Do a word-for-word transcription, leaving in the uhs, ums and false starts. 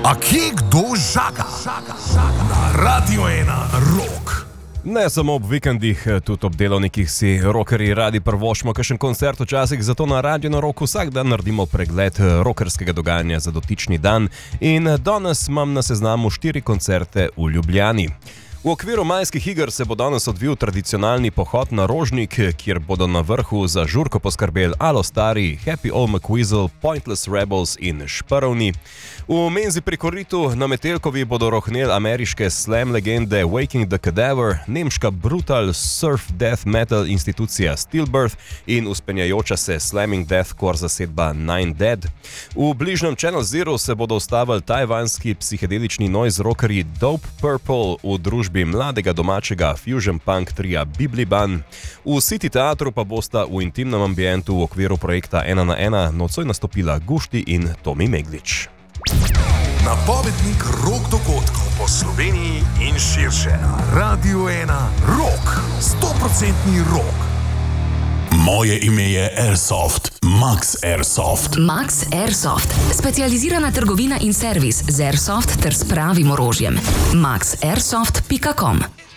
A kje kdo žaga? Na Radio ena Rock. Ne samo ob vikendih, tudi ob delovnikih si rockerji radi prvošmo kakšen koncert včasih, zato na Radio na Rocku vsak dan naredimo pregled rockerskega dogajanja za dotični dan in danes imam na seznamu štiri koncerte v Ljubljani. V okviru majskih iger se bo danes odvil tradicionalni pohod na Rožnik, kjer bodo na vrhu za žurko poskrbeli Alo Stari, Happy Old McWeasel, Pointless Rebels in Šparovni. V menzi pri Koritu na Metelkovi bodo rohneli ameriške slam legende Waking the Cadaver, nemška brutal surf death metal institucija Stillbirth in uspenjajoča se slamming deathcore zasedba Nine Dead. V bližnjem Channel Zero se bodo ustavili tajvanski psihedelični noise rockerji Dope Purple v družbi mladega domačega fusion punk tria Bibliban. V City teatru pa bosta v intimnem ambientu v okviru projekta ena na ena nocoj nastopila Gušti in Tomi Meglič. Napovednik rock dogodkov po Sloveniji in širše na Radio ena Rock. sto procentni rock. Moje ime je Airsoft, Max Airsoft. Max Airsoft, specializirana trgovina in servis z Airsoft ter s pravim orožjem. max airsoft pika com